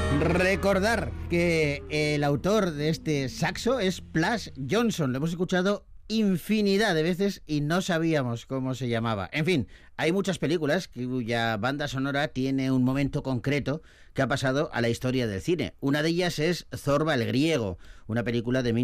Recordar que el autor de este saxo es Plas Johnson. Lo hemos escuchado infinidad de veces y no sabíamos cómo se llamaba. En fin, hay muchas películas cuya banda sonora tiene un momento concreto que ha pasado a la historia del cine. Una de ellas es Zorba el griego, una película de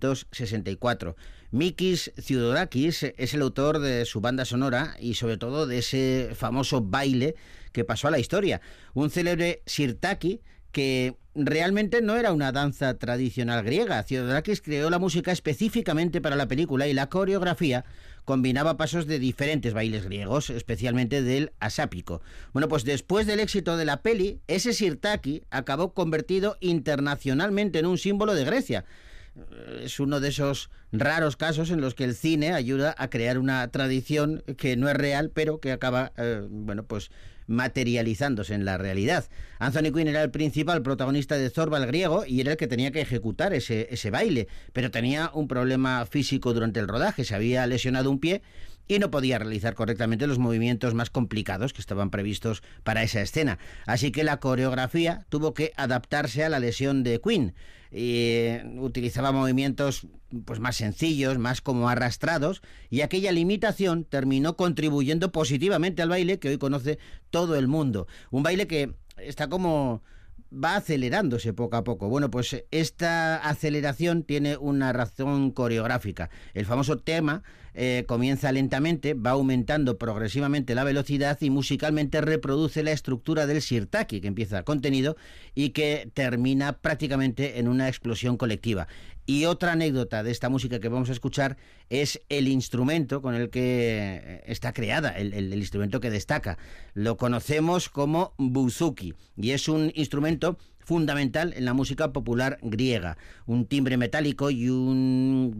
1964. Mikis Theodorakis es el autor de su banda sonora y sobre todo de ese famoso baile que pasó a la historia. Un célebre sirtaki que realmente no era una danza tradicional griega. Theodorakis creó la música específicamente para la película y la coreografía combinaba pasos de diferentes bailes griegos, especialmente del asápico. Bueno, pues después del éxito de la peli, ese sirtaki acabó convertido internacionalmente en un símbolo de Grecia. Es uno de esos raros casos en los que el cine ayuda a crear una tradición que no es real, pero que acaba, pues materializándose en la realidad. Anthony Quinn era el principal protagonista de Zorba el griego y era el que tenía que ejecutar ese baile, pero tenía un problema físico durante el rodaje, se había lesionado un pie y no podía realizar correctamente los movimientos más complicados que estaban previstos para esa escena. Así que la coreografía tuvo que adaptarse a la lesión de Quinn. Utilizaba movimientos pues más sencillos, más como arrastrados, y aquella limitación terminó contribuyendo positivamente al baile que hoy conoce todo el mundo. Un baile que está como va acelerándose poco a poco. Bueno, pues esta aceleración tiene una razón coreográfica. El famoso tema comienza lentamente, va aumentando progresivamente la velocidad y musicalmente reproduce la estructura del sirtaki, que empieza contenido y que termina prácticamente en una explosión colectiva. Y otra anécdota de esta música que vamos a escuchar es el instrumento con el que está creada, el instrumento que destaca. Lo conocemos como bouzouki y es un instrumento fundamental en la música popular griega. Un timbre metálico y un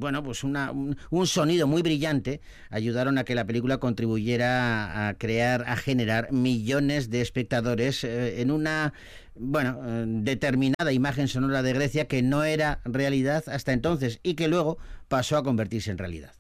sonido muy brillante ayudaron a que la película contribuyera a generar millones de espectadores en una determinada imagen sonora de Grecia que no era realidad hasta entonces y que luego pasó a convertirse en realidad.